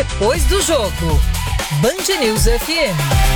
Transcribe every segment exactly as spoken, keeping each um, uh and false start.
depois do jogo. Band News F M.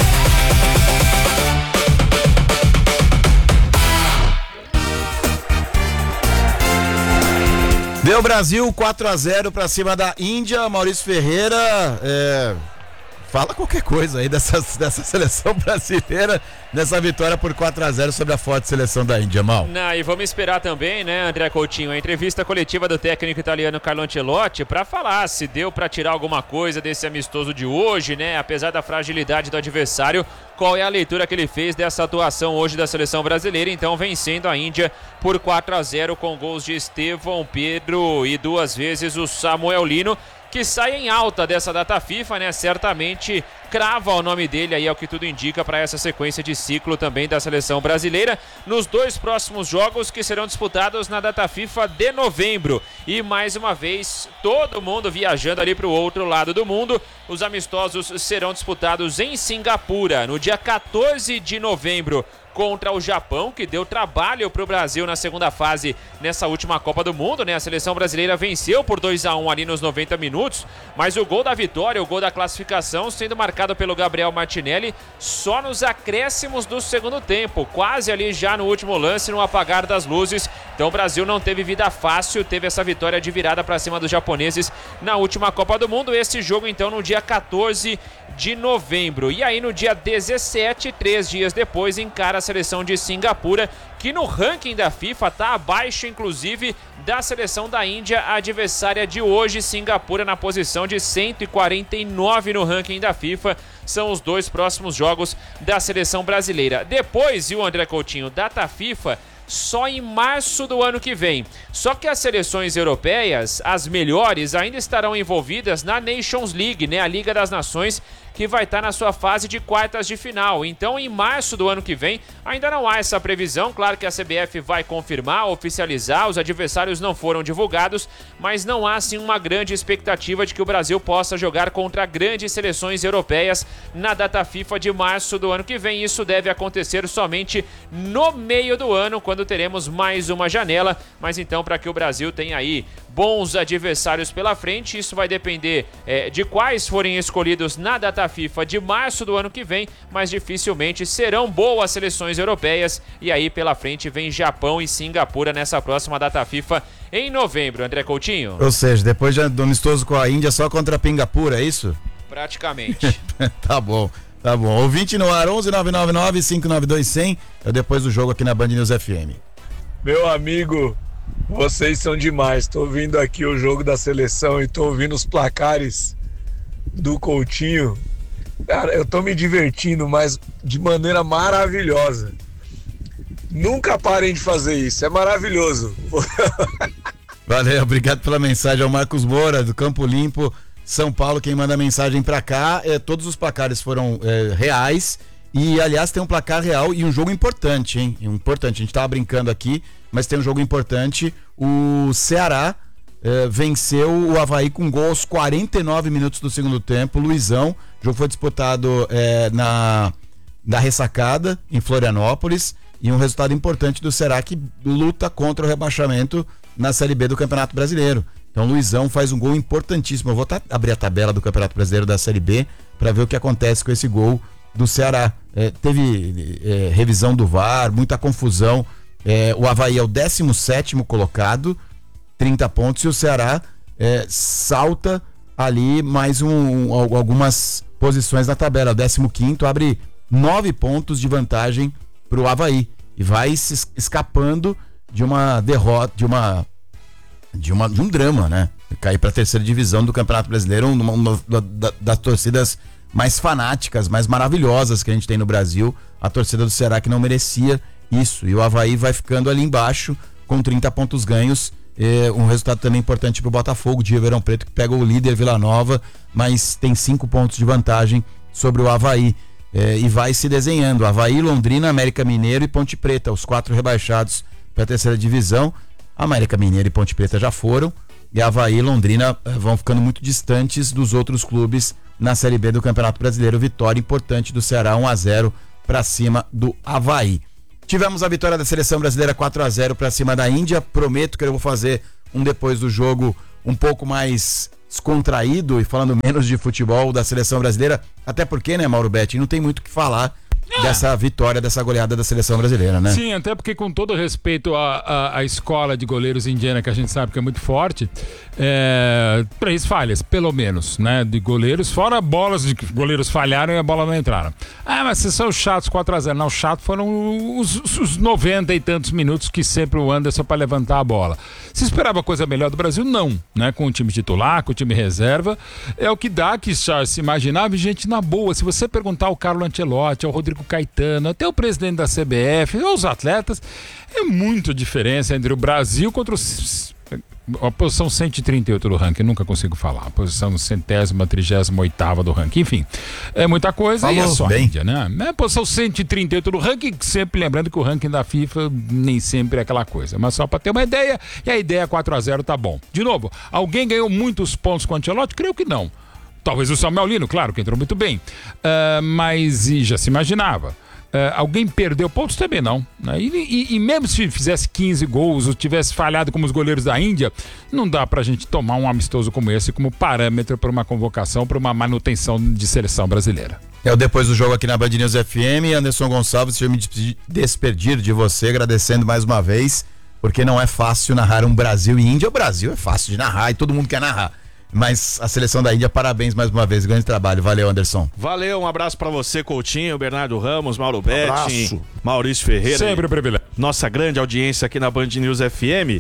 Deu Brasil quatro a zero pra cima da Índia. Maurício Ferreira, é... fala qualquer coisa aí dessa, dessa seleção brasileira, nessa vitória por quatro a zero sobre a forte seleção da Índia, Mal. Não, e vamos esperar também, né, André Coutinho, a entrevista coletiva do técnico italiano Carlo Ancelotti para falar se deu para tirar alguma coisa desse amistoso de hoje, né, apesar da fragilidade do adversário, qual é a leitura que ele fez dessa atuação hoje da seleção brasileira, então vencendo a Índia por quatro a zero com gols de Estevão, Pedro e duas vezes o Samuel Lino, que sai em alta dessa data FIFA, né? Certamente crava o nome dele aí, é o que tudo indica para essa sequência de ciclo também da seleção brasileira nos dois próximos jogos que serão disputados na data FIFA de novembro. E mais uma vez, todo mundo viajando ali para o outro lado do mundo. Os amistosos serão disputados em Singapura no dia quatorze de novembro contra o Japão, que deu trabalho para o Brasil na segunda fase nessa última Copa do Mundo, né? A seleção brasileira venceu por dois a um ali nos noventa minutos, mas o gol da vitória, o gol da classificação, sendo marcado pelo Gabriel Martinelli só nos acréscimos do segundo tempo, quase ali já no último lance, no apagar das luzes. Então o Brasil não teve vida fácil, teve essa vitória de virada para cima dos japoneses na última Copa do Mundo. Esse jogo então no dia quatorze de novembro. E aí no dia dezessete, três dias depois, encara a seleção de Singapura, que no ranking da FIFA está abaixo, inclusive, da seleção da Índia, a adversária de hoje. Singapura na posição de cento e quarenta e nove no ranking da FIFA. São os dois próximos jogos da seleção brasileira. Depois, e o André Coutinho, data FIFA só em março do ano que vem. Só que as seleções europeias, as melhores, ainda estarão envolvidas na Nations League, né? A Liga das Nações, que vai estar na sua fase de quartas de final. Então, em março do ano que vem, ainda não há essa previsão. Claro que a C B F vai confirmar, oficializar, os adversários não foram divulgados, mas não há, sim, uma grande expectativa de que o Brasil possa jogar contra grandes seleções europeias na data FIFA de março do ano que vem. Isso deve acontecer somente no meio do ano, quando teremos mais uma janela. Mas então, para que o Brasil tenha aí bons adversários pela frente, isso vai depender é, de quais forem escolhidos na data FIFA de março do ano que vem, mas dificilmente serão boas seleções europeias. E aí pela frente vem Japão e Singapura nessa próxima data FIFA em novembro, André Coutinho. Ou seja, depois de do amistoso com a Índia, só contra a Pingapura, é isso? Praticamente. Tá bom, tá bom. Ouvinte no ar, onze nove nove nove, cinco nove dois, zero zero. É depois do jogo aqui na Band News F M. Meu amigo, vocês são demais. Tô ouvindo aqui o jogo da seleção e tô ouvindo os placares do Coutinho. Cara, eu tô me divertindo, mas de maneira maravilhosa. Nunca parem de fazer isso, é maravilhoso. Valeu, obrigado pela mensagem ao Marcos Moura, do Campo Limpo, São Paulo, quem manda mensagem pra cá. É, todos os placares foram é, reais. E, aliás, tem um placar real e um jogo importante, hein? Importante, a gente tava brincando aqui, mas tem um jogo importante. O Ceará eh, venceu o Avaí com gol aos quarenta e nove minutos do segundo tempo. Luizão, o jogo foi disputado eh, na, na Ressacada, em Florianópolis, e um resultado importante do Ceará, que luta contra o rebaixamento na Série B do Campeonato Brasileiro. Então, Luizão faz um gol importantíssimo. Eu vou tá, abrir a tabela do Campeonato Brasileiro da Série B para ver o que acontece com esse gol do Ceará. É, teve é, revisão do V A R, muita confusão. É, o Avaí é o décimo sétimo colocado, trinta pontos, e o Ceará é, salta ali mais um, um, algumas posições na tabela. O décimo quinto abre nove pontos de vantagem para o Avaí e vai se escapando de uma derrota, de uma de, uma, de um drama, né? Cair para a terceira divisão do Campeonato Brasileiro, uma, uma, uma da, das torcidas mais fanáticas, mais maravilhosas que a gente tem no Brasil, a torcida do Ceará, que não merecia isso. E o Avaí vai ficando ali embaixo com trinta pontos ganhos. É um resultado também importante para o Botafogo de Ribeirão Preto, que pega o líder Vila Nova, mas tem cinco pontos de vantagem sobre o Avaí. É, e vai se desenhando. Avaí, Londrina, América Mineiro e Ponte Preta, os quatro rebaixados para a terceira divisão. América Mineiro e Ponte Preta já foram. E Avaí e Londrina vão ficando muito distantes dos outros clubes na Série B do Campeonato Brasileiro. Vitória importante do Ceará, um a zero para cima do Avaí. Tivemos a vitória da seleção brasileira quatro a zero para cima da Índia. Prometo que eu vou fazer um depois do jogo um pouco mais descontraído e falando menos de futebol da seleção brasileira, até porque, né, Mauro Betti, não tem muito o que falar é. dessa vitória, dessa goleada da seleção brasileira, né? Sim, até porque com todo respeito à, à, à escola de goleiros indiana, que a gente sabe que é muito forte, é, três falhas, pelo menos, né, de goleiros, fora bolas de que goleiros falharam e a bola não entraram. Ah, mas vocês são chatos, quatro a zero. Não, chato foram os, os noventa e tantos minutos que sempre o Anderson para levantar a bola. Se esperava coisa melhor do Brasil? Não, né? Com o time titular, com o time reserva, é o que dá que já se imaginava, gente, na boa, se você perguntar ao Carlo Ancelotti, ao Rodrigo Caetano, até o presidente da C B F, ou os atletas, é muito diferença entre o Brasil contra os... a posição cento e trinta e oito do ranking, nunca consigo falar, a posição centésima, trigésima oitava do ranking, enfim, é muita coisa. Falou, e é só bem. A Índia, né? É a posição cento e trinta e oito do ranking, sempre lembrando que o ranking da FIFA nem sempre é aquela coisa, mas só para ter uma ideia, e a ideia quatro a zero tá bom. De novo, alguém ganhou muitos pontos com o Ancelotti? Creio que não. Talvez o Samuel Lino, claro, que entrou muito bem, uh, mas e já se imaginava. Uh, alguém perdeu pontos? Também não, né? e, e, e mesmo se fizesse quinze gols ou tivesse falhado como os goleiros da Índia, não dá pra gente tomar um amistoso como esse como parâmetro para uma convocação, para uma manutenção de seleção brasileira. É, depois do jogo aqui na Band News F M, Anderson Gonçalves, deixa eu me despedir de você, agradecendo mais uma vez, porque não é fácil narrar um Brasil e Índia. O Brasil é fácil de narrar e todo mundo quer narrar. Mas a seleção da Índia, parabéns mais uma vez, grande trabalho. Valeu, Anderson. Valeu, um abraço pra você, Coutinho, Bernardo Ramos, Mauro Betti, Maurício Ferreira. Sempre privilégio. Nossa grande audiência aqui na Band News F M.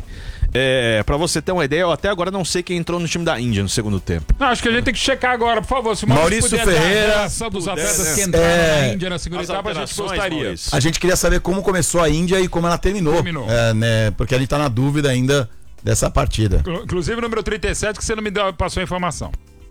É, pra você ter uma ideia, eu até agora não sei quem entrou no time da Índia no segundo tempo. Não, acho que a gente tem que checar agora, por favor. Se o Maurício, Maurício Ferreira, a dos puder, atletas né? que entraram é... na Índia na segunda etapa, a gente gostaria. Maurício. A gente queria saber como começou a Índia e como ela terminou. terminou. É, né? Porque a gente tá na dúvida ainda dessa partida. Inclusive o número trinta e sete, que você não me deu, passou a informação.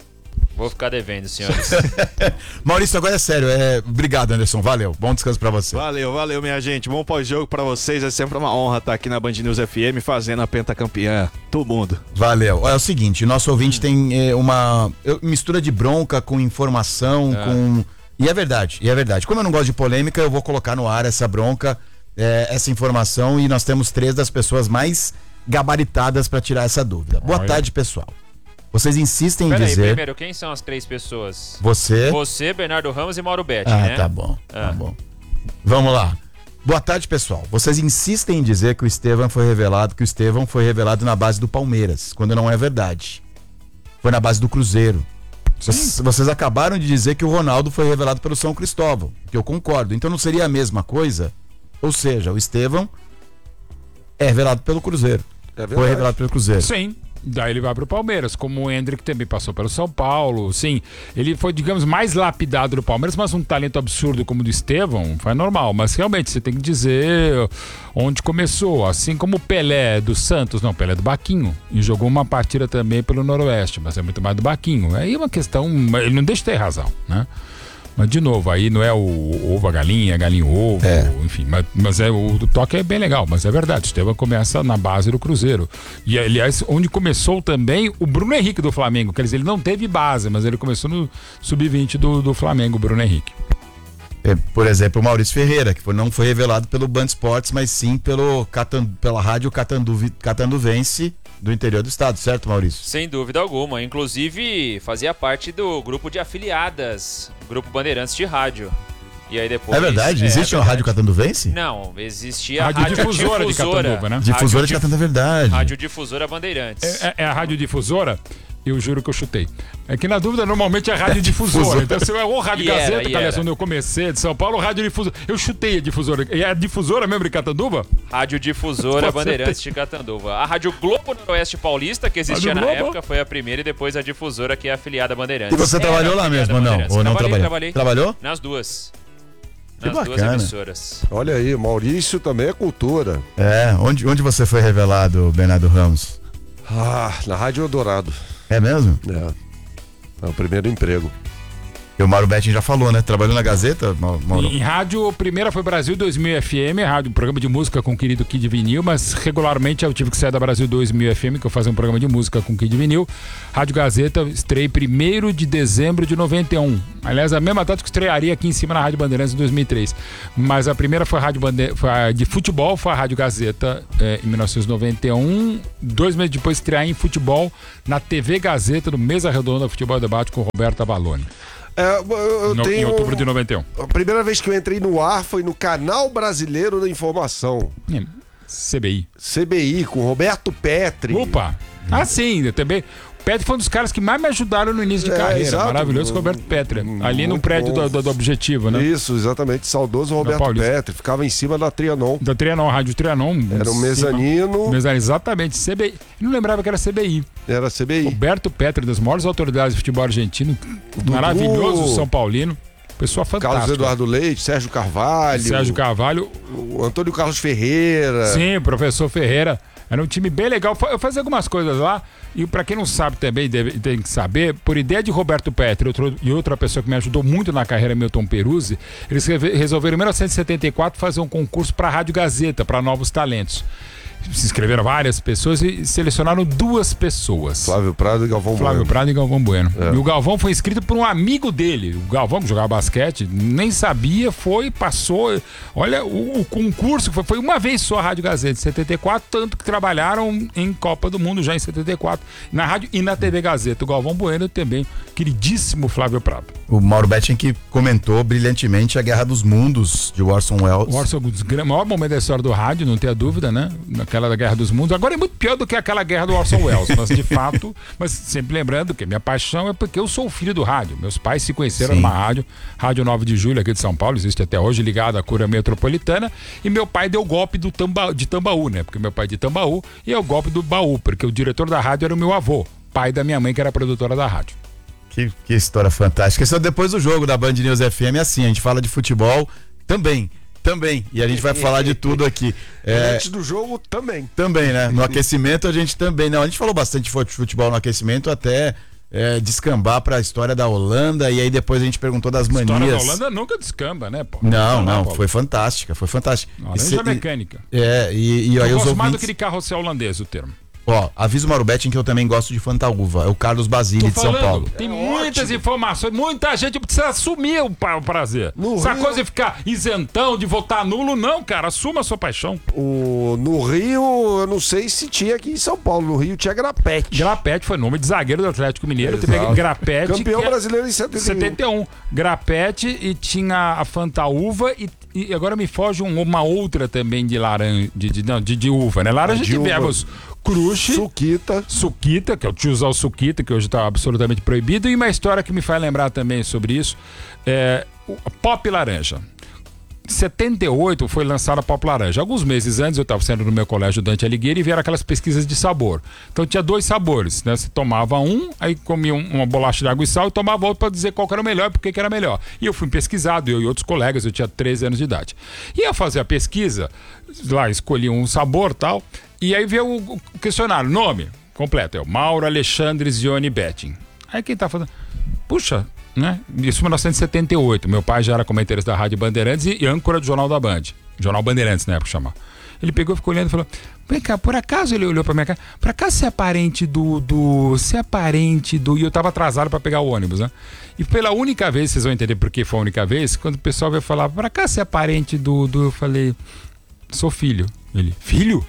Vou ficar devendo, senhores. Maurício, agora é sério. É... Obrigado, Anderson. Valeu. Bom descanso pra você. Valeu, valeu, minha gente. Bom pós-jogo pra vocês. É sempre uma honra estar aqui na Band News F M fazendo a pentacampeã. Todo mundo. Valeu. É o seguinte, nosso ouvinte hum. tem é, uma mistura de bronca com informação, é. com... E é verdade, e é verdade. Como eu não gosto de polêmica, eu vou colocar no ar essa bronca, é, essa informação, e nós temos três das pessoas mais gabaritadas pra tirar essa dúvida. Boa Olha. tarde, pessoal. Vocês insistem Pera em dizer... Aí, primeiro, quem são as três pessoas? Você... Você, Bernardo Ramos e Mauro Betti, ah, né? Ah, tá bom, ah. tá bom. Vamos lá. Boa tarde, pessoal. Vocês insistem em dizer que o Estevão foi revelado, que o Estevão foi revelado na base do Palmeiras, quando não é verdade. Foi na base do Cruzeiro. Vocês, vocês acabaram de dizer que o Ronaldo foi revelado pelo São Cristóvão, que eu concordo. Então não seria a mesma coisa? Ou seja, o Estevão é revelado pelo Cruzeiro. É foi revelado pelo Cruzeiro. Sim. Daí ele vai pro Palmeiras, como o Hendrick também passou pelo São Paulo. Sim, ele foi, digamos, mais lapidado do Palmeiras, mas um talento absurdo como o do Estevão foi normal. Mas realmente você tem que dizer onde começou. Assim como o Pelé do Santos, não, Pelé do Baquinho, e jogou uma partida também pelo Noroeste, mas é muito mais do Baquinho. Aí é uma questão, ele não deixa de ter razão, né? Mas de novo, aí não é o ovo a galinha, a galinha o ovo, é. enfim, mas, mas é, o, o toque é bem legal, mas é verdade, o Estevão começa na base do Cruzeiro. E aliás, onde começou também o Bruno Henrique do Flamengo, quer dizer, ele não teve base, mas ele começou no sub vinte do, do Flamengo, o Bruno Henrique. É, por exemplo, o Maurício Ferreira, que foi, não foi revelado pelo Band Esportes, mas sim pelo Catan, pela rádio Catanduvi, Catanduvense do interior do estado, certo, Maurício? Sem dúvida alguma, inclusive fazia parte do grupo de afiliadas, Grupo Bandeirantes de Rádio. E aí depois... É verdade? É, existe é verdade. uma rádio Catanduvense? Não, existia a rádio, rádio difusora, difusora de Catanduva, né? Difusora de Catanduva, é verdade. Rádio Difusora Bandeirantes. É, é, é a rádio difusora? Eu juro que eu chutei. É que na dúvida, normalmente é rádio difusora. Então você vai ou Rádio era, Gazeta, que aliás, era. onde eu comecei, de São Paulo, ou Rádio Difusora. Eu chutei a difusora. E é a difusora mesmo de Catanduva? Rádio Difusora Bandeirantes de Catanduva. A Rádio Globo Noroeste Paulista, que existia na época, foi a primeira, e depois a Difusora, que é afiliada a Bandeirantes. E você era trabalhou lá mesmo, não? Ou não trabalhei, trabalhou? Trabalhei. Trabalhou? Nas duas. Que Nas bacana. duas emissoras. Olha aí, Maurício também é cultura. É, onde, onde você foi revelado, Bernardo Ramos? Ah, na Rádio Eldorado. É mesmo? É. É o primeiro emprego. E o Mauro Betting já falou, né? Trabalhou na Gazeta, Mauro? Em rádio, a primeira foi Brasil dois mil F M, rádio, programa de música com o querido Kid Vinil, mas regularmente eu tive que sair da Brasil dois mil F M, que eu fazia um programa de música com o Kid Vinil. Rádio Gazeta, estreiei primeiro de dezembro de noventa e um. Aliás, a mesma data que estrearia aqui em cima na Rádio Bandeirantes em dois mil e três. Mas a primeira foi a rádio Bande... foi a de futebol, foi a Rádio Gazeta eh, em mil novecentos e noventa e um. Dois meses depois, estreei em futebol na T V Gazeta, no Mesa Redonda Futebol Debate com Roberto Avalone. É, eu, eu no, tenho... Em outubro de noventa e um. A primeira vez que eu entrei no ar foi no Canal Brasileiro da Informação. C B I. C B I, com Roberto Petri. Opa! Ah, sim, também. O Petri foi um dos caras que mais me ajudaram no início de É, carreira. exato. Maravilhoso, Roberto Petri. Ali no Muito prédio bom. do, do, do Objetivo, né? Isso, exatamente. Saudoso Roberto Paulista. Petri. Ficava em cima da Trianon. Da Trianon, Rádio Trianon. Era um em mezanino. cima. Mezanino, exatamente. C B I. Eu não lembrava que era C B I. Era C B I. Roberto Petri, das maiores autoridades do futebol argentino. Maravilhoso São Paulino. Pessoa fantástica. Carlos Eduardo Leite, Sérgio Carvalho. Sérgio Carvalho. O Antônio Carlos Ferreira. Sim, professor Ferreira. Era um time bem legal. Eu fazia algumas coisas lá. E pra quem não sabe também, deve, tem que saber, por ideia de Roberto Petri outro, e outra pessoa que me ajudou muito na carreira, Milton Peruzzi, eles resolveram em mil novecentos e setenta e quatro fazer um concurso para a Rádio Gazeta, para novos talentos. Se inscreveram várias pessoas e selecionaram duas pessoas. Flávio Prado e Galvão Flávio Bueno. Prado e Galvão Bueno. É. E o Galvão foi inscrito por um amigo dele. O Galvão, que jogava basquete, nem sabia, foi, passou. Olha, o, o concurso foi, foi uma vez só a Rádio Gazeta, em setenta e quatro, tanto que trabalharam em Copa do Mundo já em setenta e quatro, na rádio e na T V Gazeta. O Galvão Bueno também, queridíssimo Flávio Prado. O Mauro Betting que comentou brilhantemente a Guerra dos Mundos de Orson Welles. O Orson, o maior momento da história do rádio, não tenha dúvida, né? Aquela da Guerra dos Mundos. Agora é muito pior do que aquela guerra do Orson Welles, mas de fato, mas sempre lembrando que minha paixão é porque eu sou o filho do rádio. Meus pais se conheceram Sim. numa rádio, Rádio nove de Julho aqui de São Paulo, existe até hoje, ligada à cura metropolitana, e meu pai deu o golpe do Tamba, de Tambaú, né? Porque meu pai é de Tambaú e é o golpe do baú, porque o diretor da rádio era o meu avô, pai da minha mãe, que era produtora da rádio. Que, que história fantástica. Isso é depois do jogo da Band News F M, assim, a gente fala de futebol também. Também, e a gente vai falar de tudo aqui. É, Antes do jogo também. também, né? No aquecimento a gente também. Não, a gente falou bastante de futebol no aquecimento até é, descambar pra história da Holanda, e aí depois a gente perguntou das manias. A história da Holanda nunca descamba, né, pô? Não, Não, não, Paulo. foi fantástica, foi fantástica. Laranja E cê- mecânica. É, e, e Eu aí os gosto mais do ouvintes... que de carrossel holandês, o termo. Ó, avisa o Mauro Betting que eu também gosto de Fantaúva. É o Carlos Basile Tô de São falando, Paulo. tem muitas informações, muita gente precisa assumir o, pa- o prazer. No Essa Rio- coisa de ficar isentão, de votar nulo, não, cara, assuma a sua paixão. O, no Rio, eu não sei se tinha aqui em São Paulo. No Rio tinha Grapete. Grapete foi nome de zagueiro do Atlético Mineiro. Exato. Teve Grapete. Campeão que é brasileiro em setenta e um. setenta e um. Grapete e tinha a Fantaúva e, e agora me foge um- uma outra também de laranja, de, de, não, de, de uva, né? Laranja De uva. tivemos Cruxe. Suquita. Suquita, que é o tiozão Suquita, que hoje está absolutamente proibido. E uma história que me faz lembrar também sobre isso é o Pop Laranja. Em setenta e oito foi lançada a Pop Laranja. Alguns meses antes eu estava saindo no meu colégio Dante Alighieri e vieram aquelas pesquisas de sabor. Então tinha dois sabores, né? Você tomava um, aí comia um- uma bolacha de água e sal e tomava outro para dizer qual que era o melhor e por que que era melhor. E eu fui pesquisado, eu e outros colegas, eu tinha treze anos de idade. E eu fazia a pesquisa, lá escolhi um sabor e tal, e aí veio o o questionário, nome completo, é o Mauro Alexandre Zioni Betting. Aí quem tá falando, puxa, né? Isso em mil novecentos e setenta e oito. Meu pai já era comentarista da Rádio Bandeirantes e, e âncora do Jornal da Band. Jornal Bandeirantes, na época, chamava. Ele pegou, ficou olhando e falou: vem cá, por acaso ele olhou pra minha cara, por acaso você é parente do. do você é parente do. E eu tava atrasado pra pegar o ônibus, né? E pela única vez, vocês vão entender por que foi a única vez, quando o pessoal veio falar, por acaso você é parente do. do eu falei, sou filho. Ele, filho?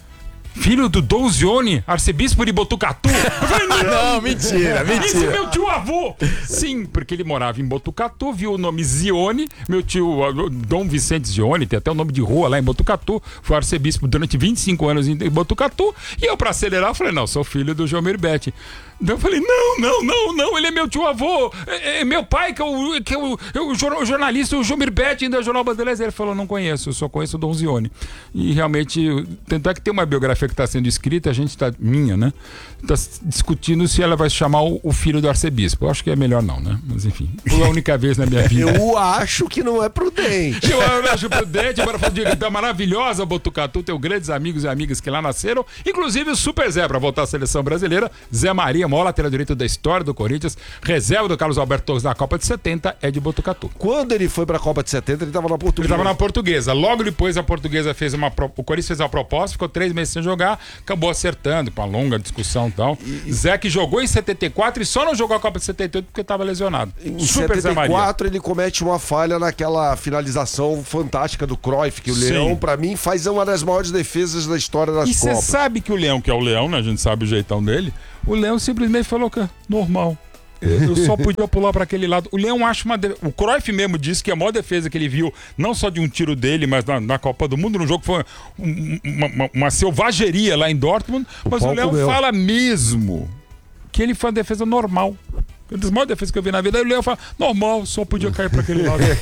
Filho do Dom Zioni, arcebispo de Botucatu? Eu falei, não, Não, mentira, esse é mentira. meu tio avô. Sim, porque ele morava em Botucatu, viu o nome Zione, meu tio uh, Dom Vicente Zione, tem até o nome de rua lá em Botucatu, foi arcebispo durante vinte e cinco anos em Botucatu, e eu, pra acelerar, falei, não, sou filho do Jomir Betting. Então eu falei, não, não, não, não, ele é meu tio avô, é, é meu pai que é o, que é o, é o jor- o jornalista, o Jomir Betting da Jornal Bandeirantes. Ele falou, não conheço, eu só conheço o Dom Zione. E realmente, tanto é que tem uma biografia que está sendo escrita, a gente está, minha, né, está discutindo se ela vai chamar o, o filho do arcebispo. Bispo. Eu acho que é melhor não, né? Mas enfim, foi a única vez na minha vida. Eu acho que não é prudente. Eu acho prudente, agora foi uma dica maravilhosa, Botucatu, tenho grandes amigos e amigas que lá nasceram, inclusive o Super Zé, para voltar à seleção brasileira, Zé Maria, maior lateral direito da história do Corinthians, reserva do Carlos Alberto Torres na Copa de setenta, é de Botucatu. Quando ele foi pra Copa de setenta, ele tava na Ele Portuguesa. estava na Portuguesa. Logo depois a Portuguesa fez uma pro... o Corinthians fez uma proposta, ficou três meses sem jogar, acabou acertando com uma longa discussão e tal. E... Zé que jogou em setenta e quatro e só não jogou a Copa de setenta e oito porque estava lesionado. Em Super Zé setenta e Maria. quatro ele comete uma falha naquela finalização fantástica do Cruyff, que o Sim. Leão, pra mim, faz uma das maiores defesas da história das E você Copas. sabe que o Leão, que é o Leão, né? A gente sabe o jeitão dele. O Leão simplesmente falou que é normal. Eu só podia pular para aquele lado. O Leão acha uma. De... O Cruyff mesmo disse que a maior defesa que ele viu, não só de um tiro dele, mas na, na Copa do Mundo, no jogo, foi um, uma, uma, uma selvageria lá em Dortmund. O mas o Leão meu. fala mesmo que ele foi uma defesa normal. Uma das maiores defesas que eu vi na vida. Aí o Leão fala, normal, só podia cair para aquele lado.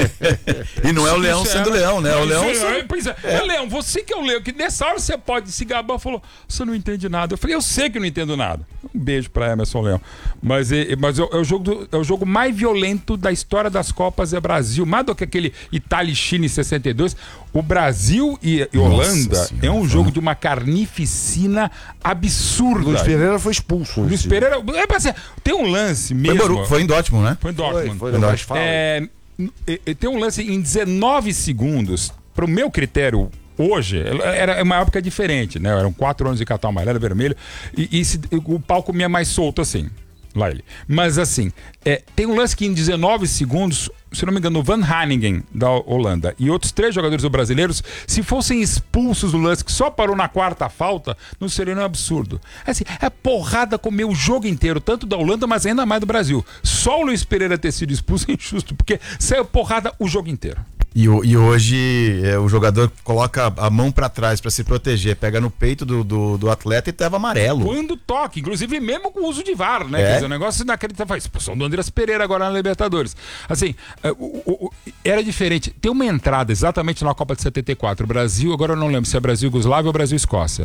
E não é o Leão sendo Leão, né? O Leão. Isso, é, pois é. É. Leão, você que é o Leão, que nessa hora você pode se gabar, falou, você não entende nada. Eu falei, eu sei que não entendo nada. Um beijo pra Emerson Leão. Mas, é, mas é, é, o jogo do, é o jogo mais violento da história das Copas, é Brasil. Mais do que aquele Itália e China em sessenta e dois. O Brasil e, e Holanda Senhora, é um jogo de uma carnificina absurda. Luiz Pereira foi expulso. Luiz nesse- Pereira. É, pra ser, tem um lance Foi, mesmo. Boru- foi em Dortmund, né? Foi em Foi, Dortmund. foi, não, mas fala. É, e- e tem um lance em dezenove segundos, pro meu critério, hoje, era uma época diferente, né? Eram quatro anos de cartão amarelo, vermelho, e, e se- o palco me é mais solto assim, lá ele. Mas assim, é, tem um lance que em dezenove segundos, se não me engano, o Van Hanningen, da Holanda, e outros três jogadores brasileiros, se fossem expulsos do lance, que só parou na quarta falta, não seria um absurdo. Assim, é porrada comer o jogo inteiro, tanto da Holanda, mas ainda mais do Brasil. Só o Luiz Pereira ter sido expulso é injusto, porque saiu porrada o jogo inteiro. E, o- e hoje é, o jogador coloca a mão pra trás pra se proteger, pega no peito do, do, do atleta e leva amarelo. Quando toca, inclusive mesmo com o uso de V A R, né? É. Quer dizer, o negócio inacreditável. Faz expulsão do Andreas Pereira agora na Libertadores. Assim, é, o- o- o- era diferente. Tem uma entrada exatamente na Copa de setenta e quatro. Brasil, agora eu não lembro se é Brasil-Yugoslávia ou Brasil-Escócia.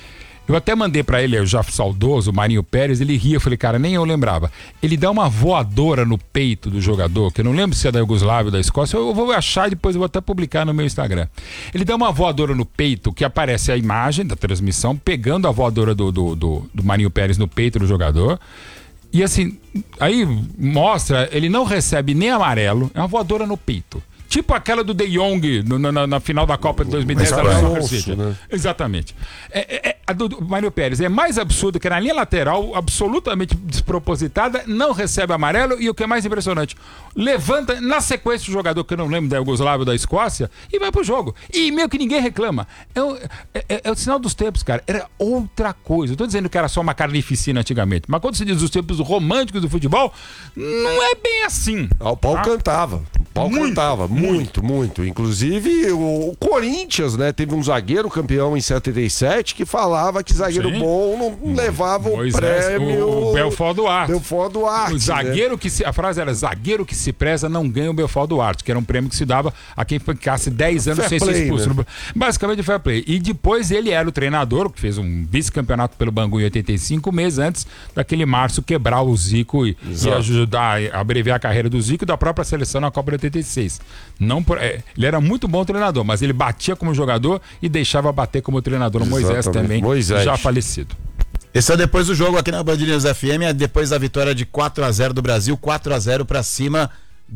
Eu até mandei pra ele, eu já saudoso, o Marinho Pérez, ele ria, eu falei, cara, nem eu lembrava. Ele dá uma voadora no peito do jogador, que eu não lembro se é da Iugoslávia ou da Escócia, eu vou achar e depois eu vou até publicar no meu Instagram. Ele dá uma voadora no peito, que aparece a imagem da transmissão, pegando a voadora do, do, do, do Marinho Pérez no peito do jogador. E assim, aí mostra, ele não recebe nem amarelo, é uma voadora no peito. Tipo aquela do De Jong no- na, na final da Copa de dois mil e dez. Mas da foi Manchester sonso, City. né? Exatamente. É, é, é, a do, do Mário Pérez é mais absurdo que na linha lateral, absolutamente despropositada, não recebe amarelo e o que é mais impressionante, levanta na sequência o jogador que eu não lembro da Iugoslávia ou da Escócia e vai pro jogo. E meio que ninguém reclama. É o, é, é- é o sinal dos tempos, cara. Era outra coisa. Eu tô dizendo que era só uma carnificina antigamente, mas quando se diz os tempos românticos do futebol, não é bem assim. Ah, o pau Ah. cantava. O pau Muito, cantava. Muito, muito. Inclusive, o, o Corinthians, né? Teve um zagueiro campeão em setenta e sete que falava que zagueiro Sim. bom não levava o Moisés, prêmio. o, o Belfort Duarte. Belfort Duarte. O né? zagueiro que se, a frase era zagueiro que se preza não ganha o Belfort Duarte, que era um prêmio que se dava a quem ficasse dez anos Fair sem play, ser expulso. né? Basicamente fair play. E depois ele era o treinador, que fez um vice-campeonato pelo Bangu em oitenta e cinco, meses antes daquele Márcio quebrar o Zico e, e ajudar a abreviar a carreira do Zico e da própria seleção na Copa de oitenta e seis. Não por, é, ele era muito bom treinador, mas ele batia como jogador e deixava bater como treinador. O Moisés Exatamente. também, Moisés. já falecido. Esse é depois do jogo aqui na Band News F M, é depois da vitória de quatro a zero do Brasil, quatro a zero pra cima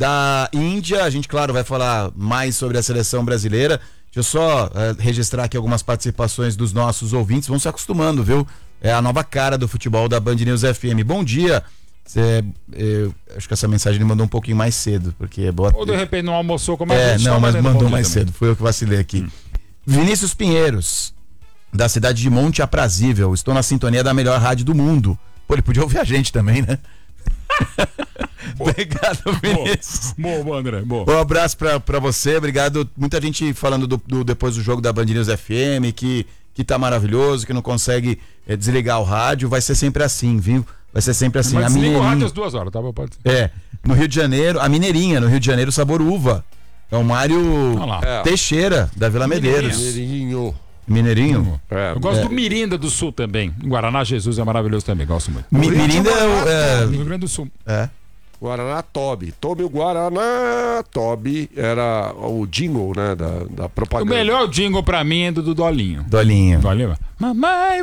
da Índia. A gente, claro, vai falar mais sobre a seleção brasileira. Deixa eu só eh, registrar aqui algumas participações dos nossos ouvintes. Vão se acostumando, viu? É a nova cara do futebol da Band News F M. Bom dia. Cê, eu acho que essa mensagem ele mandou um pouquinho mais cedo, porque é boa. Ou de repente não almoçou como a É, gente, não, só mas mandando mandou bom dia mais também. cedo. Foi eu que vacilei aqui. Vinícius Pinheiros, da cidade de Monte Aprazível. Estou na sintonia da melhor rádio do mundo. Pô, ele podia ouvir a gente também, né? Obrigado, Vinícius. Boa, boa, André, boa. Um abraço pra, pra você, obrigado. Muita gente falando do, do- depois do jogo da Band News F M, que, que tá maravilhoso, que não consegue eh, desligar o rádio. Vai ser sempre assim, viu? Vai ser sempre assim. Mas A desliga o Mineirinha- rádio às duas horas, tá bom? Pode ser. É, no Rio de Janeiro, a Mineirinha, no Rio de Janeiro, sabor uva. É o Mário Olha lá. É. Teixeira, da Vila Medeiros. Mineirinho. Mineirinho? É, Eu gosto é. do Mirinda do Sul também. Guaraná Jesus é maravilhoso também, gosto muito. Mi- Mirinda é, o- é, No Rio Grande do Sul. é. Guaraná Toby. Tome o Guaraná Toby. Era o jingle, né? Da, da O propaganda. melhor jingle pra mim é do do Dolinho. Dolinho. Dolinho. Mamãe,